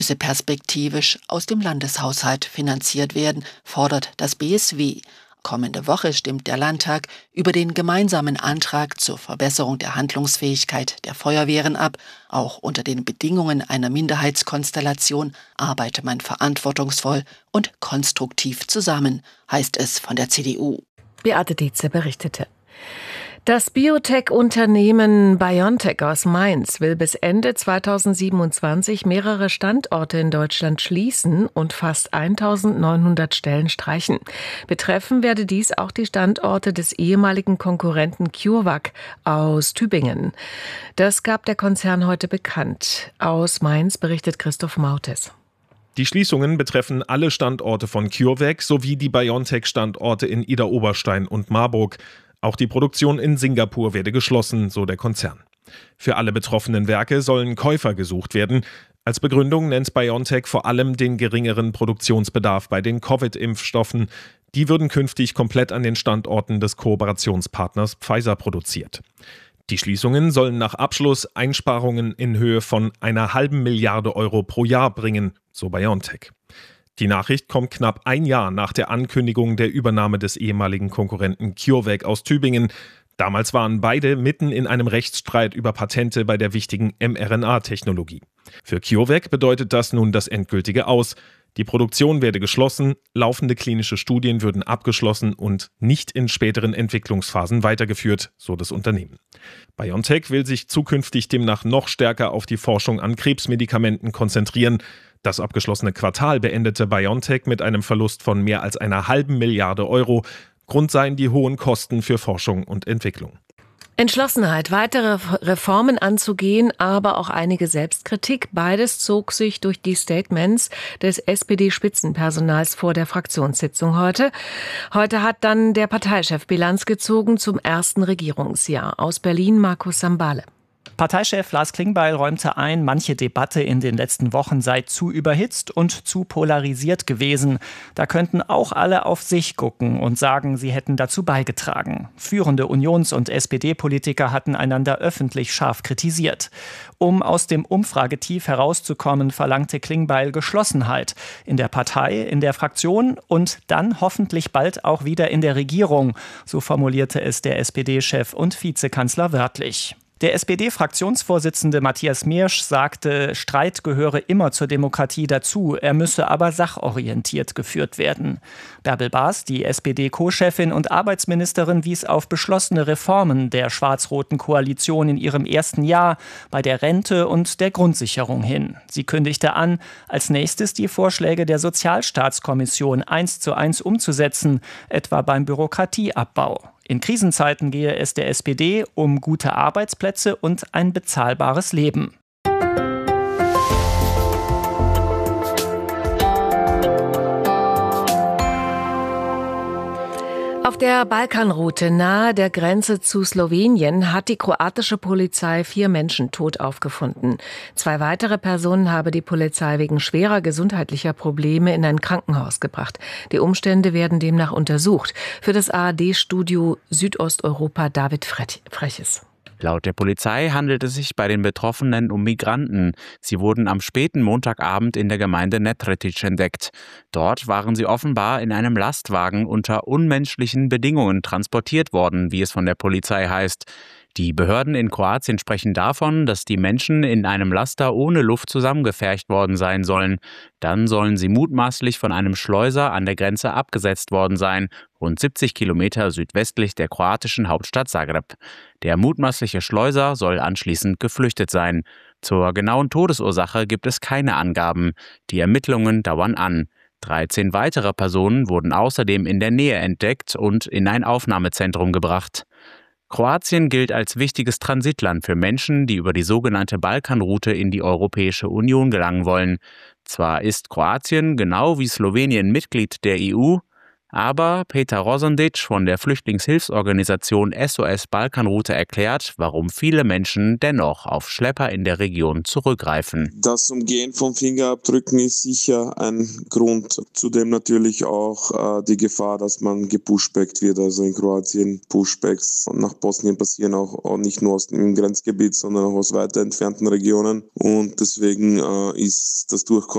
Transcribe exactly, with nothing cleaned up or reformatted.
müsse perspektivisch aus dem Landeshaushalt finanziert werden, fordert das B S W. Kommende Woche stimmt der Landtag über den gemeinsamen Antrag zur Verbesserung der Handlungsfähigkeit der Feuerwehren ab. Auch unter den Bedingungen einer Minderheitskonstellation arbeite man verantwortungsvoll und konstruktiv zusammen, heißt es von der C D U. Beate Dietze berichtete. Das Biotech-Unternehmen BioNTech aus Mainz will bis Ende zweitausendsiebenundzwanzig mehrere Standorte in Deutschland schließen und fast eintausendneunhundert Stellen streichen. Betreffen werde dies auch die Standorte des ehemaligen Konkurrenten CureVac aus Tübingen. Das gab der Konzern heute bekannt. Aus Mainz berichtet Christoph Mautes. Die Schließungen betreffen alle Standorte von CureVac sowie die BioNTech-Standorte in Idar-Oberstein und Marburg. Auch die Produktion in Singapur werde geschlossen, so der Konzern. Für alle betroffenen Werke sollen Käufer gesucht werden. Als Begründung nennt BioNTech vor allem den geringeren Produktionsbedarf bei den Covid-Impfstoffen. Die würden künftig komplett an den Standorten des Kooperationspartners Pfizer produziert. Die Schließungen sollen nach Abschluss Einsparungen in Höhe von einer halben Milliarde Euro pro Jahr bringen, so BioNTech. Die Nachricht kommt knapp ein Jahr nach der Ankündigung der Übernahme des ehemaligen Konkurrenten CureVac aus Tübingen. Damals waren beide mitten in einem Rechtsstreit über Patente bei der wichtigen mRNA-Technologie. Für CureVac bedeutet das nun das endgültige Aus. Die Produktion werde geschlossen, laufende klinische Studien würden abgeschlossen und nicht in späteren Entwicklungsphasen weitergeführt, so das Unternehmen. BioNTech will sich zukünftig demnach noch stärker auf die Forschung an Krebsmedikamenten konzentrieren. Das abgeschlossene Quartal beendete BioNTech mit einem Verlust von mehr als einer halben Milliarde Euro. Grund seien die hohen Kosten für Forschung und Entwicklung. Entschlossenheit, weitere Reformen anzugehen, aber auch einige Selbstkritik. Beides zog sich durch die Statements des S P D-Spitzenpersonals vor der Fraktionssitzung heute. Heute hat dann der Parteichef Bilanz gezogen zum ersten Regierungsjahr. Aus Berlin Markus Sambale. Parteichef Lars Klingbeil räumte ein, manche Debatte in den letzten Wochen sei zu überhitzt und zu polarisiert gewesen. Da könnten auch alle auf sich gucken und sagen, sie hätten dazu beigetragen. Führende Unions- und S P D-Politiker hatten einander öffentlich scharf kritisiert. Um aus dem Umfragetief herauszukommen, verlangte Klingbeil Geschlossenheit in der Partei, in der Fraktion und dann hoffentlich bald auch wieder in der Regierung. So formulierte es der S P D-Chef und Vizekanzler wörtlich. Der S P D-Fraktionsvorsitzende Matthias Miersch sagte, Streit gehöre immer zur Demokratie dazu, er müsse aber sachorientiert geführt werden. Bärbel Baas, die S P D-Co-Chefin und Arbeitsministerin, wies auf beschlossene Reformen der schwarz-roten Koalition in ihrem ersten Jahr bei der Rente und der Grundsicherung hin. Sie kündigte an, als nächstes die Vorschläge der Sozialstaatskommission eins zu eins umzusetzen, etwa beim Bürokratieabbau. In Krisenzeiten gehe es der S P D um gute Arbeitsplätze und ein bezahlbares Leben. Auf der Balkanroute nahe der Grenze zu Slowenien hat die kroatische Polizei vier Menschen tot aufgefunden. Zwei weitere Personen habe die Polizei wegen schwerer gesundheitlicher Probleme in ein Krankenhaus gebracht. Die Umstände werden demnach untersucht. Für das A R D-Studio Südosteuropa David Freches. Laut der Polizei handelt es sich bei den Betroffenen um Migranten. Sie wurden am späten Montagabend in der Gemeinde Netretić entdeckt. Dort waren sie offenbar in einem Lastwagen unter unmenschlichen Bedingungen transportiert worden, wie es von der Polizei heißt. Die Behörden in Kroatien sprechen davon, dass die Menschen in einem Laster ohne Luft zusammengefercht worden sein sollen. Dann sollen sie mutmaßlich von einem Schleuser an der Grenze abgesetzt worden sein, rund siebzig Kilometer südwestlich der kroatischen Hauptstadt Zagreb. Der mutmaßliche Schleuser soll anschließend geflüchtet sein. Zur genauen Todesursache gibt es keine Angaben. Die Ermittlungen dauern an. dreizehn weitere Personen wurden außerdem in der Nähe entdeckt und in ein Aufnahmezentrum gebracht. Kroatien gilt als wichtiges Transitland für Menschen, die über die sogenannte Balkanroute in die Europäische Union gelangen wollen. Zwar ist Kroatien genau wie Slowenien Mitglied der E U, aber Peter Rosandic von der Flüchtlingshilfsorganisation S O S Balkanroute erklärt, warum viele Menschen dennoch auf Schlepper in der Region zurückgreifen. Das Umgehen von Fingerabdrücken ist sicher ein Grund. Zudem natürlich auch äh, die Gefahr, dass man gepushbackt wird. Also in Kroatien Pushbacks nach Bosnien passieren auch, auch nicht nur aus dem Grenzgebiet, sondern auch aus weiter entfernten Regionen. Und deswegen äh, ist das Durchkommen